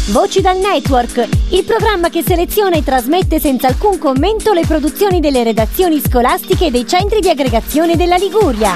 Voci dal Network, il programma che seleziona e trasmette senza alcun commento le produzioni delle redazioni scolastiche e dei centri di aggregazione della Liguria.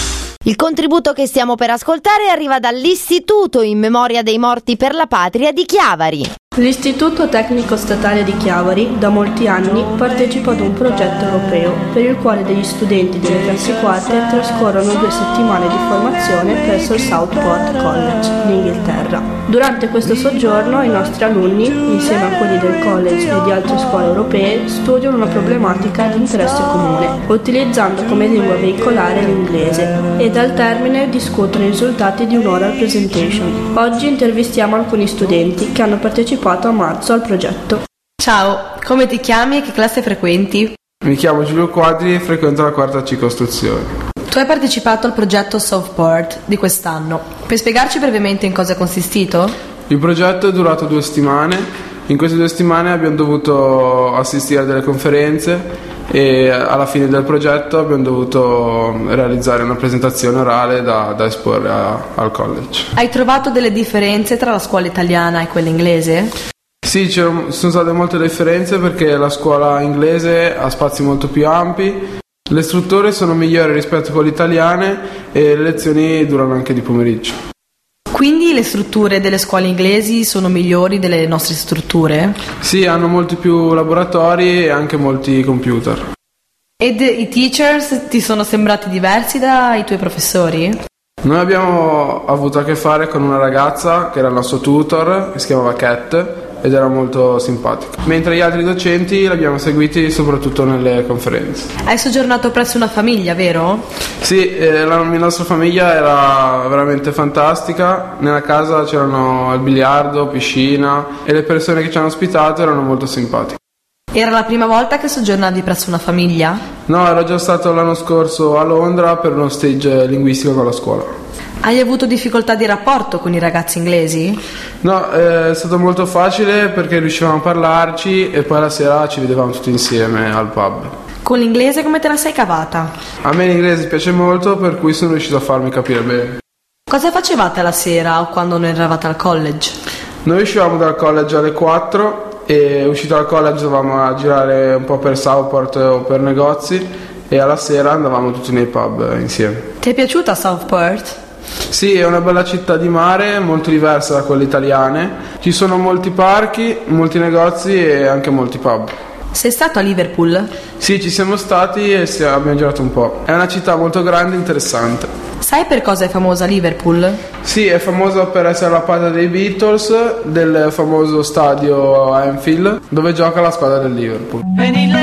Il contributo che stiamo per ascoltare arriva dall'Istituto in memoria dei morti per la patria di Chiavari. L'Istituto Tecnico Statale di Chiavari da molti anni partecipa ad un progetto europeo per il quale degli studenti delle classi quarte trascorrono 2 settimane di formazione presso il Southport College in Inghilterra. Durante questo soggiorno i nostri alunni, insieme a quelli del college e di altre scuole europee, studiano una problematica di interesse comune, utilizzando come lingua veicolare l'inglese, ed al termine discutono i risultati di un'oral presentation. Oggi intervistiamo alcuni studenti che hanno partecipato a marzo al progetto. Ciao, come ti chiami e che classe frequenti? Mi chiamo Giulio Quadri e frequento la 4ª C costruzione. Tu hai partecipato al progetto Southport di quest'anno. Puoi spiegarci brevemente in cosa è consistito? Il progetto è durato 2 settimane. In queste 2 settimane abbiamo dovuto assistere a delle conferenze e alla fine del progetto abbiamo dovuto realizzare una presentazione orale da esporre al college. Hai trovato delle differenze tra la scuola italiana e quella inglese? Sì, ci sono state molte differenze perché la scuola inglese ha spazi molto più ampi, le strutture sono migliori rispetto a quelle italiane e le lezioni durano anche di pomeriggio. Quindi le strutture delle scuole inglesi sono migliori delle nostre strutture? Sì, hanno molti più laboratori e anche molti computer. Ed i teachers ti sono sembrati diversi dai tuoi professori? Noi abbiamo avuto a che fare con una ragazza che era il nostro tutor, che si chiamava Cat, ed era molto simpatica. Mentre gli altri docenti li abbiamo seguiti soprattutto nelle conferenze. Hai soggiornato presso una famiglia, vero? Sì, la nostra famiglia era veramente fantastica. Nella casa c'erano il biliardo, piscina e le persone che ci hanno ospitato erano molto simpatiche. Era la prima volta che soggiornavi presso una famiglia? No, ero già stato l'anno scorso a Londra per uno stage linguistico con la scuola. Hai avuto difficoltà di rapporto con i ragazzi inglesi? No, è stato molto facile perché riuscivamo a parlarci e poi la sera ci vedevamo tutti insieme al pub. Con l'inglese come te la sei cavata? A me l'inglese piace molto, per cui sono riuscito a farmi capire bene. Cosa facevate la sera o quando non eravate al college? Noi uscivamo dal college alle 4 e uscito dal college dovevamo a girare un po' per Southport o per negozi e alla sera andavamo tutti nei pub insieme. Ti è piaciuta Southport? Sì, è una bella città di mare, molto diversa da quelle italiane. Ci sono molti parchi, molti negozi e anche molti pub. Sei stato a Liverpool? Sì, ci siamo stati e abbiamo girato un po'. È una città molto grande e interessante. Sai per cosa è famosa Liverpool? Sì, è famosa per essere la patria dei Beatles, del famoso stadio Anfield, dove gioca la squadra del Liverpool.